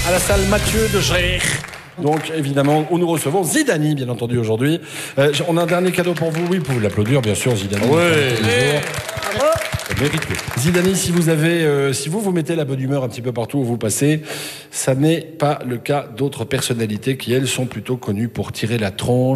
à la salle Mathieu de Geer. Donc évidemment, où nous recevons Zidani, bien entendu, aujourd'hui. On a un dernier cadeau pour vous. Oui, vous pouvez l'applaudir, bien sûr, Zidani. Mérité. Zidani, si vous mettez la bonne humeur un petit peu partout où vous passez, ça n'est pas le cas d'autres personnalités qui, elles, sont plutôt connues pour tirer la tronche.